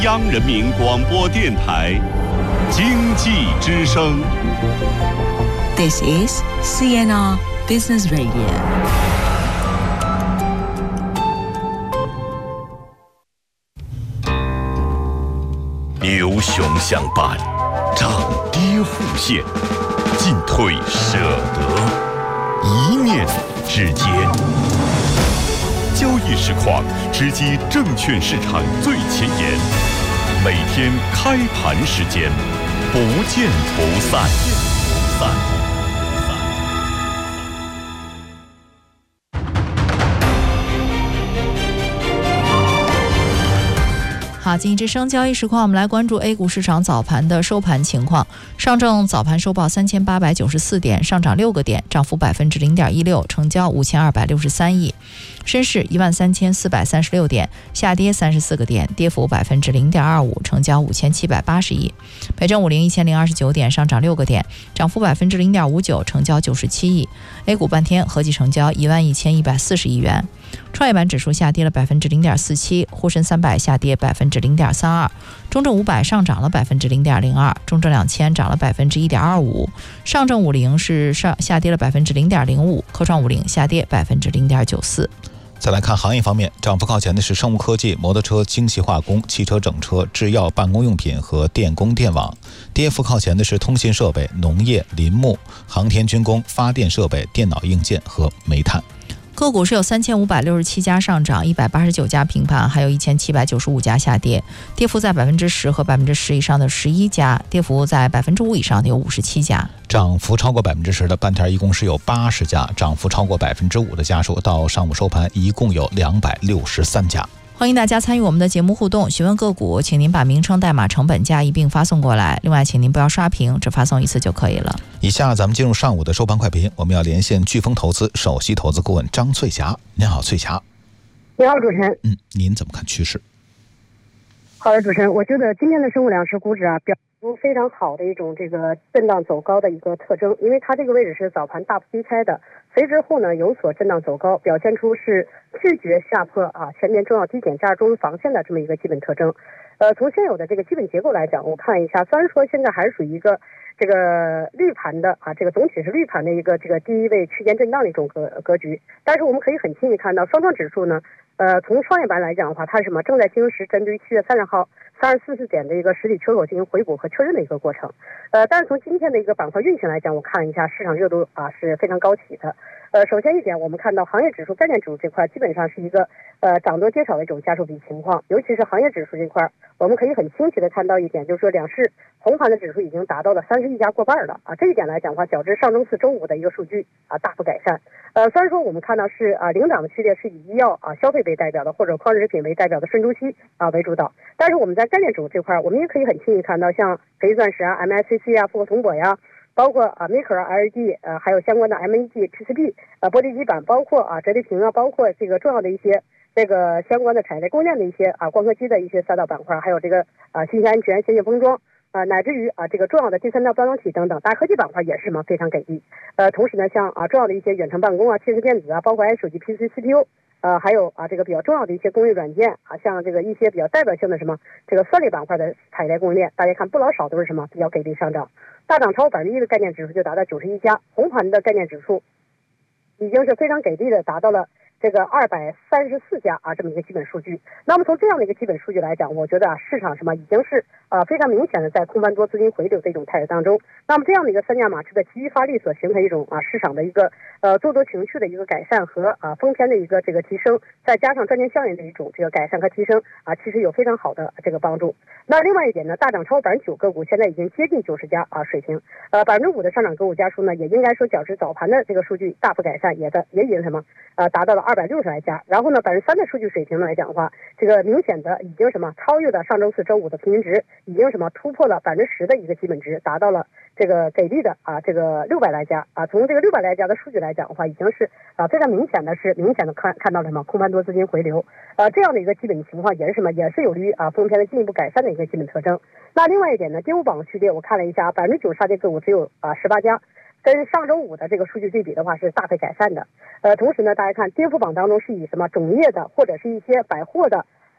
央人民广播电台经济之声。 This is CNR Business Radio。 牛熊相伴，涨跌互现，进退舍得，一念之间。交易实况直击证券市场最前沿，每天开盘时间，不见不散。 好，经济之声交易实况，我们来关注 A 股市场早盘的收盘情况。上证早盘收报3894点，上涨6个点，涨幅0.16%，成交5263亿。深市13436点，下跌34个点，跌幅0.25%，成交5780亿。北证501029点，上涨6个点，涨幅0.59%，成交97亿。A 股半天合计成交11140亿元。创业板指数下跌了0.47%，沪深300下跌0.32%，中证500上涨了0.02%，中证2000涨了1.25%，上证50是下跌了0.05%，科创50下跌0.94%。 再来看行业方面，涨幅靠前的是生物科技、摩托车、精细化工、汽车整车、制药、办公用品和电工电网；跌幅靠前的是通信设备、农业、林牧、航天军工、发电设备、电脑硬件和煤炭。 个股是有3567家上涨，189家平盘，还有1795家下跌，跌幅在10%和10%以上的11家，跌幅在5%以上的有57家。 涨幅超过10%的半天一共是有80家，涨幅超过5%的家数到上午收盘一共有263家。 欢迎大家参与我们的节目互动，询问个股，请您把名称、代码、成本价一并发送过来。另外，请您不要刷屏，只发送一次就可以了。 以下咱们进入上午的收盘快评，我们要连线飓风投资首席投资顾问张翠霞。您好，翠霞。 你好，主持人。 您怎么看趋势？ 好的，主持人，我觉得今天的生物粮食股指表现出非常好的一种这个震荡走高的一个特征，因为它这个位置是早盘大幅低开的，随之后呢有所震荡走高，表现出是拒绝下破全年重要低点价中防线的这么一个基本特征。从现有的这个基本结构来讲，我看一下，虽然说现在还是属于一个这个绿盘的这个总体是绿盘的一个这个第一位区间震荡的一种格局，但是我们可以很清晰看到，上证指数呢，从创业板来讲的话，它是什么正在经历针对于7月30号34点的一个实体缺口进行回补和确认的一个过程。但是从今天的一个板块运行来讲，我看一下市场热度是非常高企的。首先一点，我们看到行业指数、概念指数这块基本上是一个涨多跌少的一种家数比情况，尤其是行业指数这块，我们可以很清晰的看到一点，就是说两市红盘的指数已经达到了31家过半了这一点来讲的话，较之上周四、周五的一个数据大幅改善。虽然说我们看到是领涨的序列是以医药消费为代表的，或者矿产品为代表的顺周期为主导，但是我们在概念指数这块，我们也可以很清晰看到，像北极钻石MSCC 复合铜箔包括Maker LED 还有相关的 MEG PCB 玻璃基板，包括折叠屏包括这个重要的一些这个相关的产业链供应链的一些光刻机的一些赛道板块，还有这个信息安全、先进封装乃至于这个重要的第三代半导体等等大科技板块也是非常给力。同时呢，像重要的一些远程办公切实电子包括手机 PC CPU 还有这个比较重要的一些工业软件像这个一些比较代表性的这个算力板块的产业链供应链，大家看不老少都是比较给力上涨，大涨超1%的概念指数就达到91家，红盘的概念指数已经是非常给力的达到了这个234家这么一个基本数据。那么从这样的一个基本数据来讲，我觉得市场已经是非常明显的在空翻多资金回流的一种态势当中。那么这样的一个三驾马车的齐齐发力所形成一种市场的一个做多情绪的一个改善和风险的一个这个提升，再加上赚钱效应的一种这个改善和提升其实有非常好的这个帮助。那另外一点呢，大涨超9%个股现在已经接近90家水平，5%的上涨个股家数呢，也应该说较之早盘的这个数据大幅改善，也已经达到了260来家。然后呢，3%的数据水平来讲的话，这个明显的已经超越了上周四、周五的平均值，已经突破了10%的一个基本值，达到了这个给力的这个600来家从这个600来家的数据来讲的话，已经是非常明显的看到了空盘多资金回流这样的一个基本情况，也是也是有利于风偏的进一步改善的一个基本特征。那另外一点呢，跌幅榜序列我看了一下，9%杀跌个股只有18家。跟上周五的这个数据对比的话是大幅改善的。同时呢，大家看跌幅榜当中是以种业的或者是一些百货的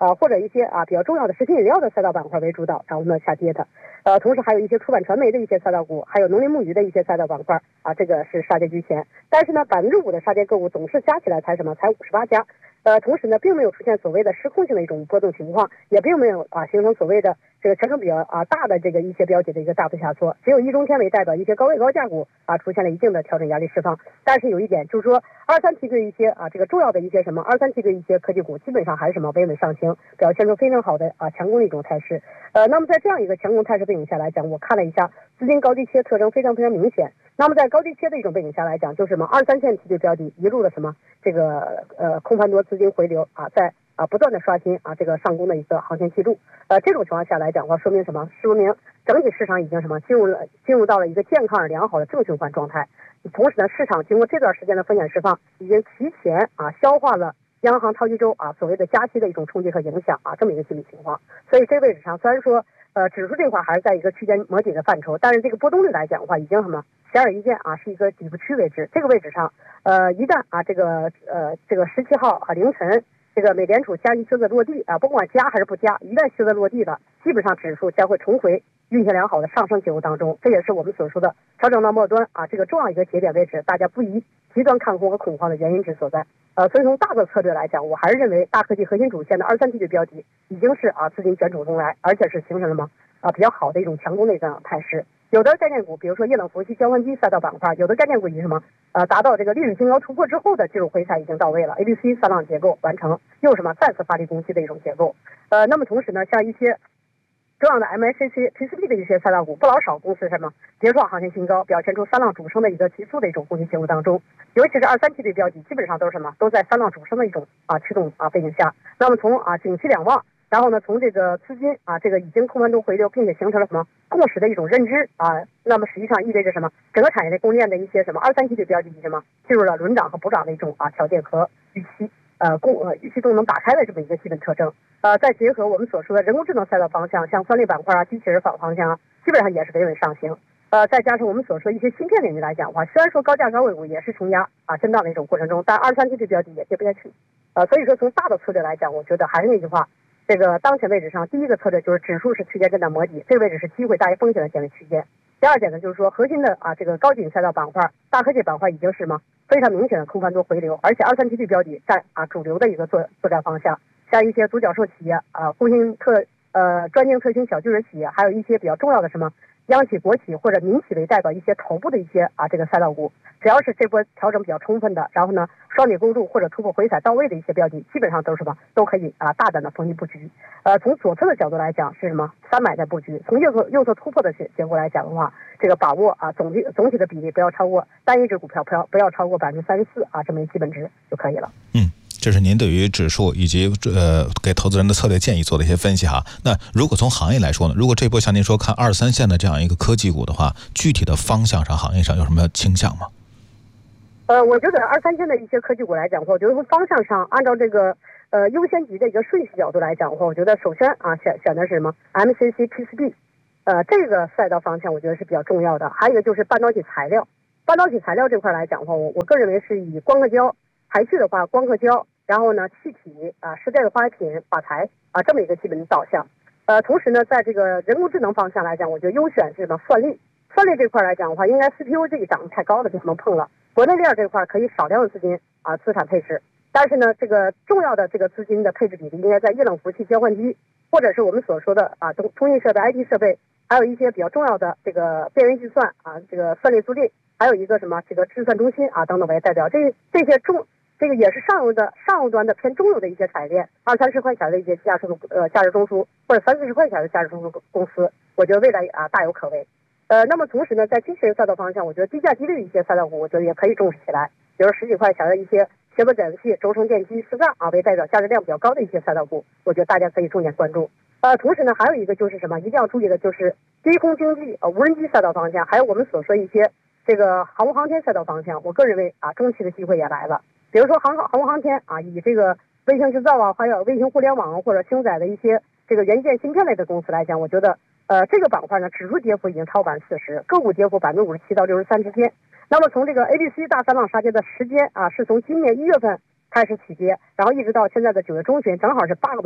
或者一些比较重要的食品饮料的赛道板块为主导，然后呢下跌的。同时还有一些出版传媒的一些赛道股，还有农林牧渔的一些赛道板块这个是杀跌居前。但是呢5%的杀跌个股总是加起来才58家。同时呢，并没有出现所谓的失控性的一种波动情况，也并没有形成所谓的这个权重比较大的这个一些标的的一个大幅下挫，只有一中天为代表一些高位高价股出现了一定的调整压力释放。但是有一点就是说，23T对一些这个重要的一些23T对一些科技股基本上还是稳稳上行，表现出非常好的强攻的一种态势。那么在这样一个强攻态势背景下来讲，我看了一下资金高低切特征非常明显。那么在高低切的一种背景下来讲，就是23线梯队标的一路的这个空盘多资金回流在不断的刷新这个上攻的一个行情记录。这种情况下来讲的话，说明什么？说明整体市场已经进入到了一个健康而良好的正循环状态。同时呢，市场经过这段时间的风险释放，已经提前消化了央行套息周所谓的加息的一种冲击和影响这么一个心理情况。所以这位置上虽然说指数这块还是在一个区间摸底的范畴，但是这个波动率来讲的话，已经显而易见是一个底部区位置。这个位置上一旦这个17号凌晨这个美联储加息休斯落地不管加还是不加，一旦休斯落地了，基本上指数将会重回运行良好的上升结构当中。这也是我们所说的调整到末端这个重要一个节点位置，大家不宜极端看空和恐慌的原因之所在。所以从大的策略来讲，我还是认为大科技核心主线的23T队标的已经是资金卷土重来，而且是形成了比较好的一种强攻的一个态势。有的概念股，比如说液冷服务器交换机赛道板块，有的概念股以达到这个历史新高突破之后的技术回踩已经到位了 ，ABC 三浪结构完成，又再次发力攻击的一种结构。那么同时呢，像一些重要的 MACC、PCB 的一些赛道股，不老少公司结创行情新高，表现出三浪主升的一个急速的一种攻击结构当中。尤其是23T队标的，基本上都是都在三浪主升的一种驱动背景下。那么从景气两旺。然后呢，从这个资金这个已经空盘中回流，并且形成了共识的一种认知那么实际上意味着整个产业的供应链的一些23T队标的进入了轮涨和补涨的一种条件和预期预期都能打开的这么一个基本特征。再结合我们所说的人工智能赛道方向，像酸类板块机器人方向基本上也是稳稳上行。再加上我们所说一些芯片领域来讲的话，虽然说高价高位股也是承压震荡的一种过程中，但23T队标的也跌不下去。所以说从大的策略来讲，我觉得还是那句话。这个当前位置上，第一个策略就是指数是区间震荡摸底，这个位置是机会大于风险的建立区间。第二点呢，就是说核心的这个高景赛道板块、大科技板块已经是非常明显的空盘多回流，而且23T队标的占主流的一个作战方向，像一些独角兽企业专精特新小巨人企业，还有一些比较重要的央企、国企或者民企为代表一些头部的一些这个赛道股，只要是这波调整比较充分的，然后呢双底勾住或者突破回踩到位的一些标的，基本上都都可以大胆的逢低布局。从左侧的角度来讲是300的布局，从右侧突破的结果来讲的话，这个把握总体的比例不要超过单一只股票不要超过34%这么一基本值就可以了。 这是您对于指数以及给投资人的策略建议做的一些分析哈。那如果从行业来说呢，如果这波像您说看2、3线的这样一个科技股的话，具体的方向上行业上有什么倾向吗？ 我觉得2、3线的一些科技股来讲的话，我觉得从方向上按照这个优先级的一个顺序角度来讲的话，我觉得首先选的是MCC PCB，这个赛道方向我觉得是比较重要的。还有一个就是半导体材料这块来讲的话，我个人认为是以光刻胶排序的话，光刻胶，然后呢气体实在的化学品、靶材这么一个基本的导向。同时呢，在这个人工智能方向来讲，我觉得优选是算力这块来讲的话，应该 CPU 这个涨得太高了，就不能碰了。国内链这块可以少量的资金资产配置，但是呢，这个重要的这个资金的配置比例应该在液冷服务器交换机，或者是我们所说的通信设备、IT 设备，还有一些比较重要的这个边缘计算这个算力租赁，还有一个这个计算中心等等为代表。这些这个也是上游端的偏中游的一些产业链，20-30块钱的一些价值中枢，或者30-40块钱的价值中枢公司，我觉得未来大有可为。那么同时呢，在机器人赛道方向，我觉得低价低利的一些赛道股，我觉得也可以重视起来，比如10几块钱的一些协作展示器、轴承电机、四杠为代表价值量比较高的一些赛道股，我觉得大家可以重点关注。同时呢，还有一个就是一定要注意的就是低空经济、无人机赛道方向，还有我们所说一些这个航空航天赛道方向，我个人认为中期的机会也来了。比如说航空航天以这个卫星制造还有卫星互联网或者星载的一些这个元件芯片类的公司来讲，我觉得这个板块呢，指数跌幅已经超40%，个股跌幅57%到63%之间。那么从这个 ABC 大三浪杀跌的时间是从今年1月份开始起跌，然后一直到现在的9月中旬，正好是8个多月。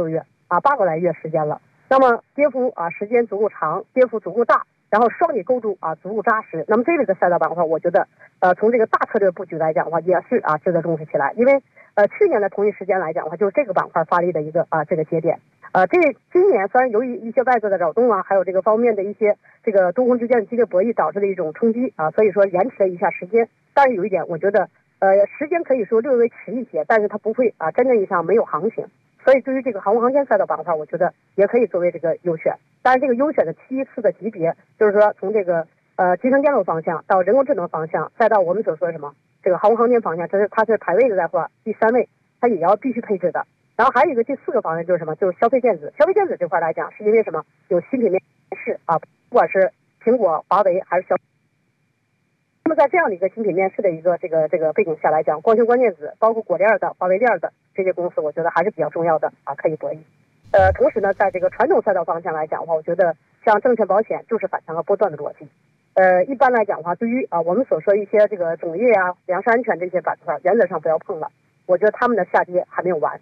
8个来月时间了。那么跌幅时间足够长，跌幅足够大，然后双底构筑足够扎实。那么这类的赛道板块，我觉得从这个大策略布局来讲的话，也是值得重视起来。因为去年的同一时间来讲的话，就是这个板块发力的一个这个节点。今年虽然由于一些外资的扰动还有这个方面的一些这个多空之间的激烈博弈导致的一种冲击所以说延迟了一下时间。但是有一点，我觉得时间可以说略微迟一些，但是它不会真正意义上没有行情。所以对于这个航空航天赛道板块，我觉得也可以作为这个优选。当然，这个优选的梯次的级别，就是说从这个集成电路方向到人工智能方向，再到我们所说的什么这个航空航天方向，它是排位的在话第3位，它也要必须配置的。然后还有一个第4个方向就是什么？就是消费电子。消费电子这块来讲，是因为什么？有新品面试不管是苹果、华为还是那么在这样的一个新品面试的一个这个背景下来讲，光学关键子包括果链的、华为链的这些公司，我觉得还是比较重要的可以博弈。同时呢，在这个传统赛道方向来讲的话，我觉得像证券保险就是反弹和波段的逻辑。一般来讲的话，对于我们所说一些这个种业粮食安全这些板块，原则上不要碰了。我觉得他们的下跌还没有完。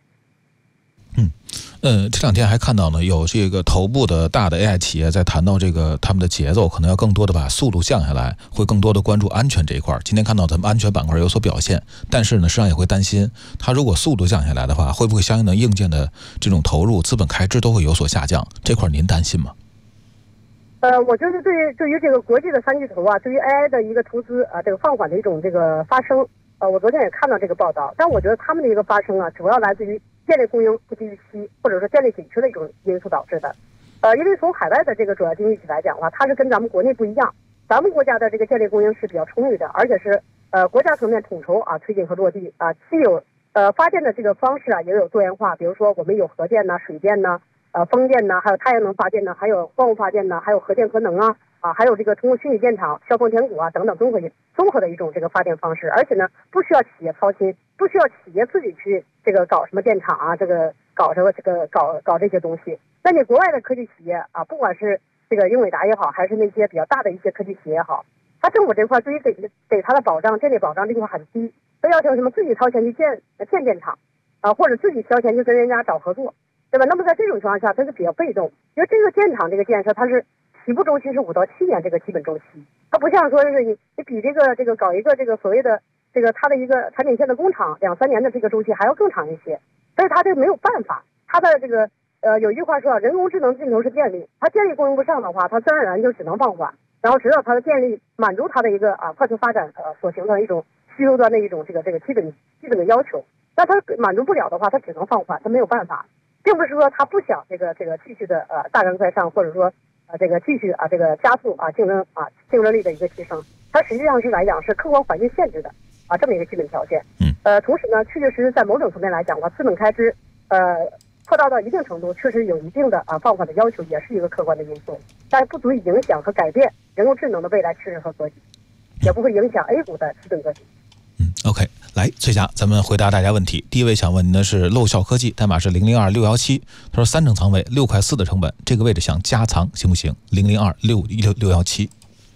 这两天还看到呢，有这个头部的大的 AI 企业在谈到这个他们的节奏，可能要更多的把速度降下来，会更多的关注安全这一块。今天看到咱们安全板块有所表现，但是呢，市场也会担心，它如果速度降下来的话，会不会相应的硬件的这种投入、资本开支都会有所下降？这块您担心吗？ 我觉得对于这个国际的3巨头对于 AI 的一个投资这个放缓的一种这个发生，我昨天也看到这个报道，但我觉得他们的一个发生主要来自于电力供应不及预期，或者说电力紧缺的一种因素导致的。因为从海外的这个主要经济体来讲的话，它是跟咱们国内不一样，咱们国家的这个电力供应是比较充裕的，而且是国家层面统筹推进和落地既有发电的这个方式也有多元化，比如说我们有核电水电风电还有太阳能发电还有光伏发电还有核电核能还有这个通过虚拟电厂、消防填谷等等综合的一种这个发电方式，而且呢不需要企业操心，不需要企业自己去这个搞什么电厂这个搞什么搞这些东西。那你国外的科技企业不管是这个英伟达也好，还是那些比较大的一些科技企业也好，它政府这块对于给它的保障、电力保障这块很低，都要求什么自己掏钱去建电厂或者自己掏钱去跟人家找合作，对吧？那么在这种情况下，它是比较被动，因为这个电厂这个建设它是起步周期是5到7年这个基本周期，它不像说是你比这个搞一个这个所谓的这个它的一个产品线的工厂2、3年的这个周期还要更长一些，所以它这个没有办法，它的这个有一句话说人工智能尽头是电力，它电力供应不上的话，它自然而然就只能放缓，然后直到它的电力满足它的一个快速发展所形成的一种需求端的一种这个基本的要求。那它满足不了的话，它只能放缓，它没有办法，并不是说它不想这个继续的大干快上，或者说这个继续这个加速竞争力的一个提升，它实际上是来讲是客观环境限制的这么一个基本条件。同时呢，确确实实在某种层面来讲的话，资本开支扩大到一定程度，确实有一定的放缓的要求，也是一个客观的因素，但是不足以影响和改变人工智能的未来趋势和格局，也不会影响 A 股的基本格局。 OK， 来，崔霞，咱们回答大家问题。第一位想问您的是漏效科技，代码是002617，他说3成仓位6.4块的成本，这个位置想加仓行不行？002617，002417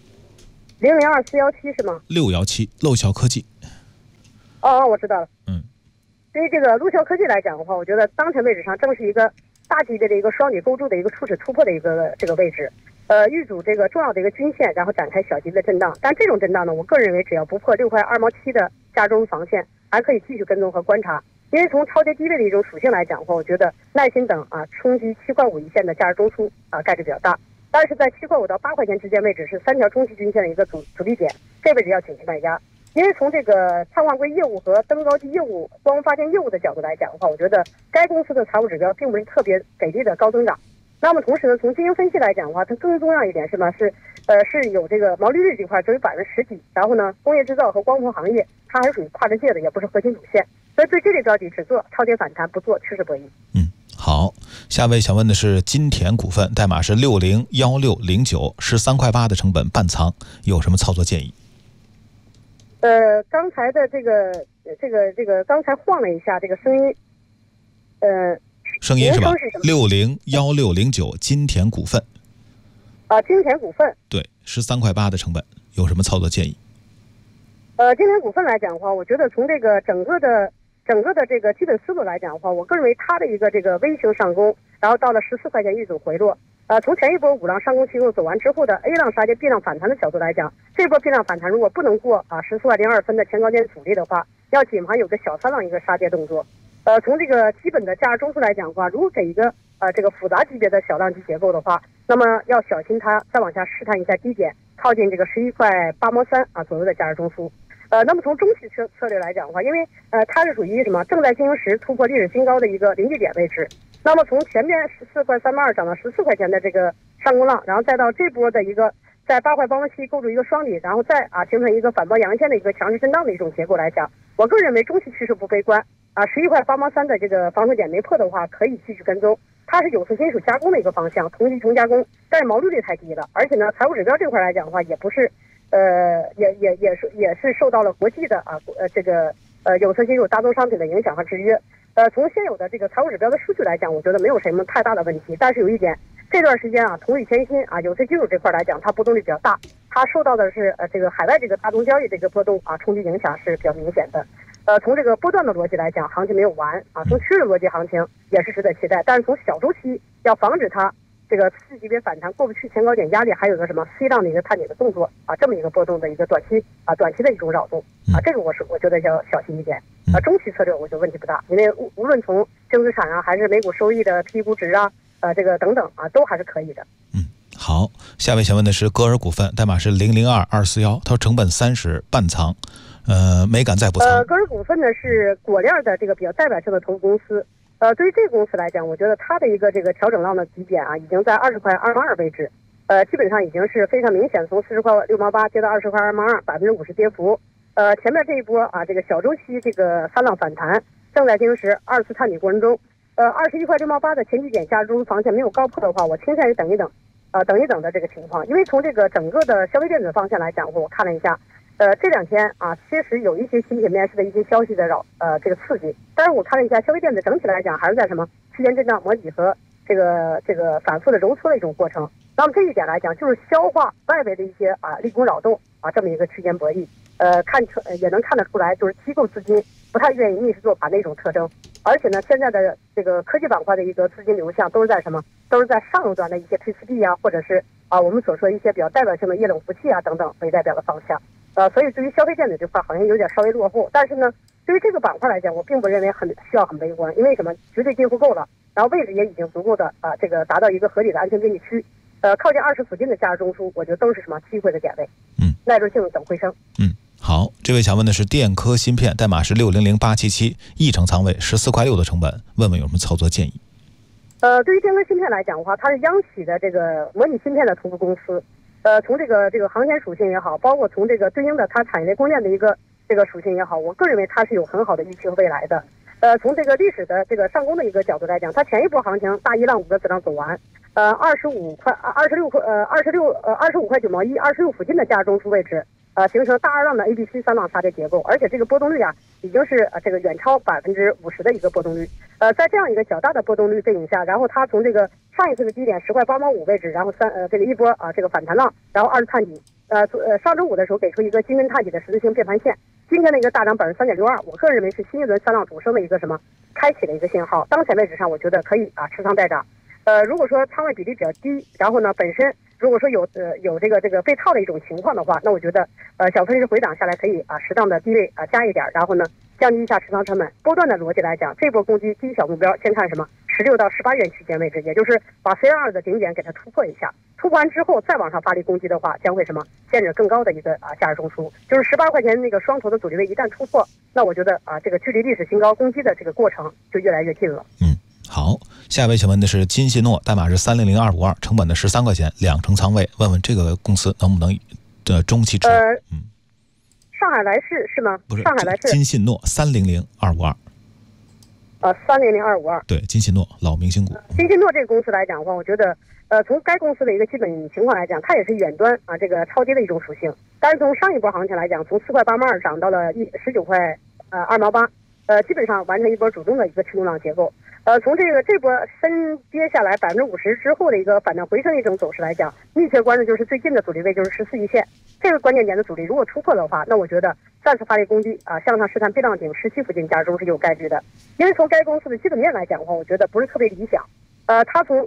是吗 ？617，漏效科技。 我知道了。对于这个录效科技来讲的话，我觉得当前位置上正是一个大级别的一个双底构筑的一个初始突破的一个这个位置，遇阻这个重要的一个均线，然后展开小级的震荡。但这种震荡呢，我个人认为只要不破6.2块的价中防线，还可以继续跟踪和观察。因为从超跌低位的一种属性来讲的话，我觉得耐心等冲击7.5块一线的价值中枢概率比较大。但是在7.5块到8块钱之间位置是3条中期均线的一个阻力点，这位置要警惕卖压。因为从这个碳化硅业务和登高机业务、光发电业务的角度来讲的话，我觉得该公司的财务指标并不是特别给力的高增长。那么同时呢，从经营分析来讲的话，它更重要一点是呢，是有这个毛利率这块只有10%几，然后呢，工业制造和光伏行业它还是属于跨世界的，也不是核心主线，所以对这类标的只做超跌反弹，不做趋势博弈。 好，下位想问的是金田股份，代码是601609，13.8块的成本半仓，有什么操作建议？ 刚才的这个刚才晃了一下，这个声音， 声音是吧？601609金田股份。 金田股份。对 ，13.8块的成本，有什么操作建议？ 金田股份来讲的话，我觉得从这个整个的整个的这个基本思路来讲的话，我个人认为它的一个这个微型上攻，然后到了14块钱一组回落。从前一波5浪上攻期构走完之后的 A 浪杀跌 B 浪反弹的角度来讲，这波 B 浪反弹如果不能过14块02分的前高点阻力的话，要紧盘有个小3浪一个杀跌动作。从这个基本的价值中枢来讲的话，如果给一个这个复杂级别的小浪级结构的话，那么要小心它再往下试探一下低点，靠近这个11块8毛3左右的价值中枢。那么从中期策略来讲的话，因为它是属于什么正在进行时突破历史新高的一个临界点位置。那么从前边14块3毛2涨到14块钱的这个上攻浪，然后再到这波的一个在8块8毛7构筑一个双底，然后再形成一个反包阳线的一个强势震荡的一种结构来讲，我个人认为中期趋势不悲观11块8毛3的这个防守点没破的话，可以继续跟踪。它是有色金属加工的一个方向，同级重加工，但是毛利率太低了，而且呢，财务指标这块来讲的话，也不是也是受到了国际的这个有色金属大宗商品的影响和制约。从现有的这个财务指标的数据来讲，我觉得没有什么太大的问题。但是有一点，这段时间同比千锌有色金属这块来讲，它波动率比较大，它受到的是这个海外这个大宗交易这个波动冲击影响是比较明显的。从这个波段的逻辑来讲，行情没有完从趋势逻辑行情也是值得期待，但是从小周期要防止它这个次级别反弹过不去前高点压力，还有个什么 C 浪的一个探底的动作这么一个波动的一个短期的一种扰动这个我觉得要小心一点中期策略我觉得问题不大，因为无论从净资产还是每股收益的 P 估值这个等等都还是可以的。 好，下位想问的是歌尔股份，代码是002241，它说成本30，半仓，没敢再补仓。 歌尔股份呢是果链的这个比较代表性的投资公司。对于这个公司来讲，我觉得它的一个这个调整浪的极点已经在20块2毛2位置，基本上已经是非常明显，从40块6毛8跌到20块2毛2，50%跌幅。前面这一波这个小周期这个3浪反弹正在进行时2次探底过程中，21块6毛8的前低点价值中防线没有高破的话，我倾向于等一等的这个情况，因为从这个整个的消费电子方向来讲，我看了一下。这两天确实有一些新品面试的一些消息的这个刺激，但是我看了一下消费电子整体来讲还是在什么区间震荡摸底和这个反复的揉搓的一种过程。那么这一点来讲，就是消化外围的一些利空扰动这么一个区间博弈。也能看得出来，就是机构资金不太愿意逆势做盘的一种特征。而且呢，现在的这个科技板块的一个资金流向都是在什么？都是在上游端的一些 PCB或者是我们所说一些比较代表性的液冷服器等等为代表的方向。所以对于消费电子这块好像有点稍微落后，但是呢，对于这个板块来讲，我并不认为需要很悲观，因为什么？绝对进户够了，然后位置也已经足够的这个达到一个合理的安全边际区，靠近20附近的价值中枢，我觉得都是什么机会的点位，耐住性等回升。 好，这位想问的是电科芯片，代码是600877，一成仓位14块6的成本，问问有什么操作建议？ 对于电科芯片来讲的话，它是央企的这个模拟芯片的投资公司。从这个行情属性也好，包括从这个对应的它产业链供应链的一个这个属性也好，我个人认为它是有很好的预期和未来的。从这个历史的这个上攻的一个角度来讲，它前一波行情大一浪5个子浪走完，25块26块25块9毛1 26附近的价值中枢位置。形成大2浪的 ABC 3浪杀跌结构，而且这个波动率已经是这个远超50%的一个波动率。在这样一个较大的波动率背景下，然后它从这个上一次的低点10块8毛5位置，然后这个一波这个反弹浪，然后2次探底。上周五的时候给出一个金针探底的十字星变盘线，今天的一个大涨3.62%，我个人认为是新一轮3浪主升的一个什么开启的一个信号。当前位置上，我觉得可以持仓待涨。如果说仓位比例比较低，然后呢本身如果说有这个被套的一种情况的话，那我觉得小分时回档下来可以适当的低位加一点，然后呢降低一下持仓成本。波段的逻辑来讲，这波攻击第一小目标先看什么16到18元区间位置，也就是把 C2 的顶点给它突破一下，突破完之后再往上发力攻击的话，将会什么限制更高的一个价值中枢，就是18块钱那个双头的阻力位一旦突破，那我觉得这个距离历史新高攻击的这个过程就越来越近了。 好，下一位请问的是金信诺，代码是300252，成本的13块钱，2成仓位，问问这个公司能不能中期持？ 上海来世是吗？ 不是， 上海来世金信诺300252。 3000252， 对，金信诺老明星股。 金信诺这个公司来讲的话，我觉得从该公司的一个基本情况来讲，它也是远端这个超跌的一种属性。但是从上一波行情来讲，从4块8毛2涨到了19块2毛8，基本上完成一波主动的一个驱动浪结构。 从这波深跌下来50%之后的一个反弹回升的一种走势来讲，密切关注就是最近的阻力位就是14亿线，这个关键点的阻力如果突破的话，那我觉得暂时发力攻击向上试探被浪顶17附近加入是有概率的。因为从该公司的基本面来讲的话，我觉得不是特别理想。它从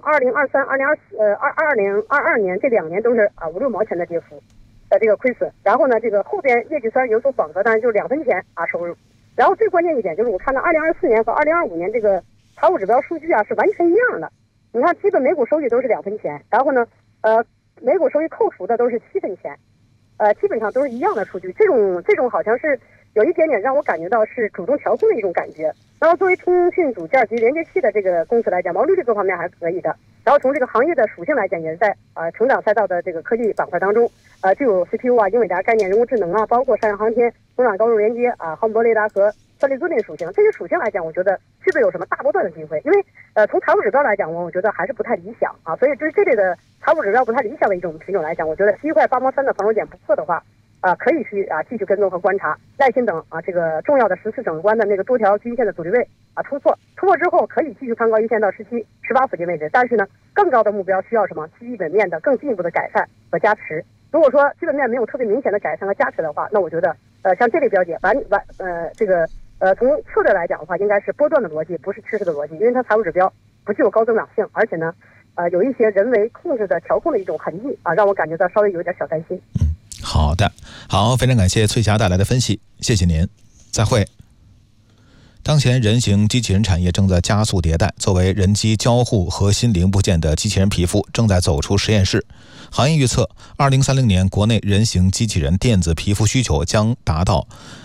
2023、2022年这2年都是5-6毛钱的跌幅的这个亏损，然后呢，这个后边业绩虽然有所缓和，但是就是2分钱收入。然后最关键一点就是我看到2024年和2025年这个财务指标数据是完全一样的。你看，基本每股收益都是2分钱，然后呢，每股收益扣除的都是7分钱，基本上都是一样的数据。这种好像是有一点点让我感觉到是主动调控的一种感觉。然后作为通讯组件及连接器的这个公司来讲，毛利率各方面还是可以的。然后从这个行业的属性来讲，也是在成长赛道的这个科技板块当中，具有 CPU 英伟达概念、人工智能包括商业航天、中短高速连接航模雷达和算力坐垫属性。这些属性来讲，我觉得具备有什么大波段的机会。因为从财务指标来讲，我觉得还是不太理想所以对于这类的财务指标不太理想的一种品种来讲，我觉得7块8毛3的防守点不破的话，可以去继续跟踪和观察，耐心等这个重要的14整关的那个多条均线的阻力位突破之后，可以继续攀高一线到17、18附近位置。但是呢，更高的目标需要什么？基本面的更进一步的改善和加持。如果说基本面没有特别明显的改善和加持的话，那我觉得像这类标的从策略来讲的话，应该是波段的逻辑，不是趋势的逻辑，因为它财务指标不具有高增长性，而且呢，有一些人为控制的调控的一种痕迹让我感觉到稍微有点小担心。 好的，好，非常感谢翠霞带来的分析，谢谢您，再会。当前人形机器人产业正在加速迭代，作为人机交互核心零部件的机器人皮肤正在走出实验室。行业预测，2030年国内人形机器人电子皮肤需求将达到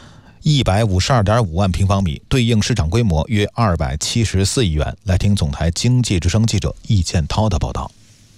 152.5万平方米，对应市场规模约274亿元。来听总台经济之声记者易建涛的报道。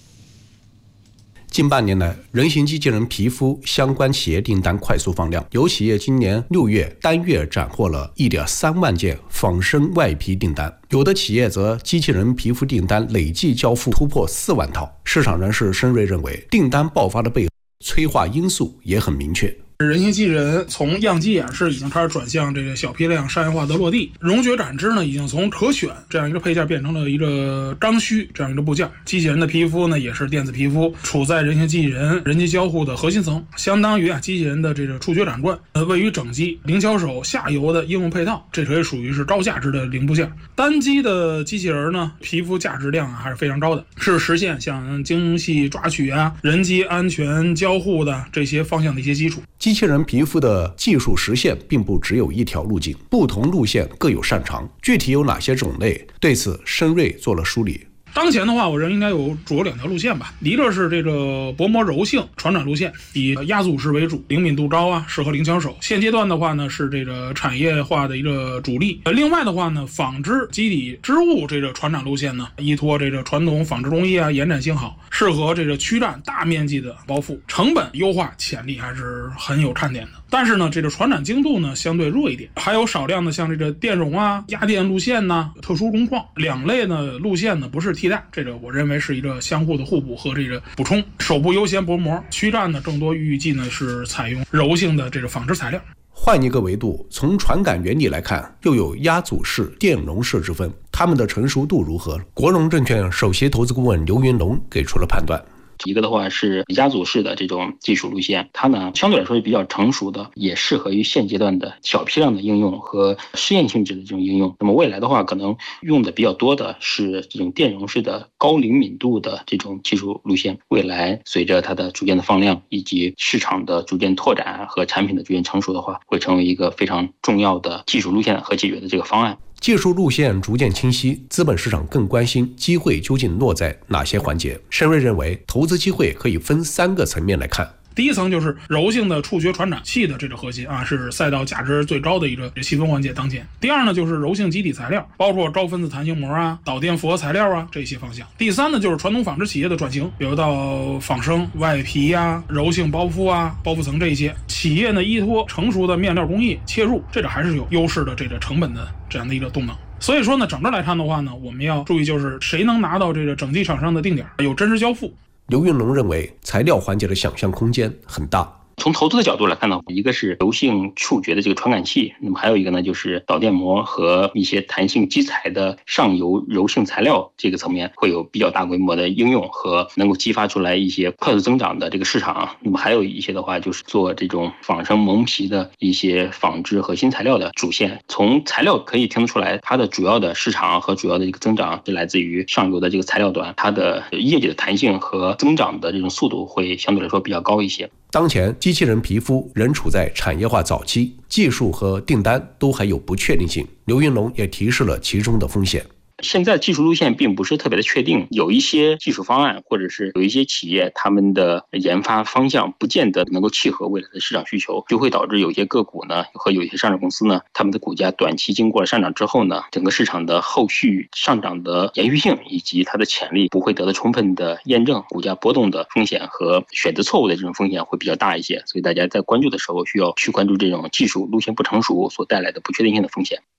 近半年来，人形机器人皮肤相关企业订单快速放量，有企业今年6月单月斩获了1.3万件仿生外皮订单，有的企业则机器人皮肤订单累计交付突破4万套。市场人士申瑞认为，订单爆发的背后催化因素也很明确。 人形机器人从样机演示已经开始转向这个小批量商业化的落地，融雪展枝呢已经从可选这样一个配件变成了一个刚需这样一个部件。机器人的皮肤呢也是电子皮肤，处在人形机器人人机交互的核心层，相当于机器人的这个触觉感官，位于整机灵巧手下游的应用配套，这可以属于是高价值的零部件。单机的机器人呢，皮肤价值量还是非常高的，是实现像精细抓取人机安全交互的这些方向的一些基础。 机器人皮肤的技术实现并不只有一条路径，不同路线各有擅长，具体有哪些种类？对此，申瑞做了梳理。 当前的话，我认为应该有主要2条路线吧。一个是这个薄膜柔性传感路线，以压阻式为主，灵敏度高适合灵巧手。现阶段的话呢，是这个产业化的一个主力。另外的话呢，纺织基底织物这个传感路线呢，依托这个传统纺织工艺延展性好，适合这个驱战大面积的包覆，成本优化潜力还是很有看点的。但是呢，这个传感精度呢相对弱一点，还有少量的像这个电容压电路线特殊工况2类呢路线呢不是替代，这个我认为是一个相互的互补和这个补充。手部优先薄膜，驱战呢更多预计呢是采用柔性的这个纺织材料。 换一个维度，从传感原理来看，又有压阻式、电容式之分，它们的成熟度如何？国融证券首席投资顾问刘云龙给出了判断。 一个的话是压阻式的这种技术路线，它呢相对来说是比较成熟的，也适合于现阶段的小批量的应用和试验性质的这种应用。那么未来的话，可能用的比较多的是这种电容式的高灵敏度的这种技术路线。未来随着它的逐渐的放量，以及市场的逐渐拓展和产品的逐渐成熟的话，会成为一个非常重要的技术路线和解决的这个方案。 技术路线逐渐清晰，资本市场更关心机会究竟落在哪些环节。申瑞认为，投资机会可以分3个层面来看。 第一层就是柔性的触觉传感器的这个核心是赛道价值最高的一个细分环节当前。第二呢，就是柔性基底材料，包括高分子弹性膜导电复合材料这些方向。第三呢，就是传统纺织企业的转型，比如到仿生外皮柔性包覆包覆层这些企业呢，依托成熟的面料工艺切入，这个还是有优势的这个成本的这样的一个动能。所以说呢，整个来看的话呢，我们要注意就是谁能拿到这个整机厂商的定点，有真实交付。 刘云龙认为，材料环节的想象空间很大。 从投资的角度来看呢，一个是柔性触觉的这个传感器，那么还有一个呢就是导电膜和一些弹性基材的上游柔性材料，这个层面会有比较大规模的应用和能够激发出来一些快速增长的这个市场。那么还有一些的话就是做这种仿生蒙皮的一些纺织核心材料的主线。从材料可以听得出来，它的主要的市场和主要的一个增长是来自于上游的这个材料端，它的业绩的弹性和增长的这种速度会相对来说比较高一些。 当前机器人皮肤仍处在产业化早期，技术和订单都还有不确定性。刘云龙也提示了其中的风险。 现在技术路线并不是特别的确定，有一些技术方案或者是有一些企业，他们的研发方向不见得能够契合未来的市场需求，就会导致有些个股呢和有一些上市公司呢，他们的股价短期经过了上涨之后呢，整个市场的后续上涨的延续性以及它的潜力不会得到充分的验证，股价波动的风险和选择错误的这种风险会比较大一些，所以大家在关注的时候需要去关注这种技术路线不成熟所带来的不确定性的风险。